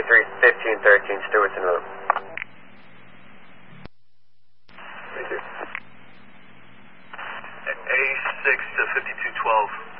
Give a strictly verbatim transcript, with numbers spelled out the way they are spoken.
twenty-three fifteen thirteen, Stewartson Road. Thank you. A six to fifty-two twelve.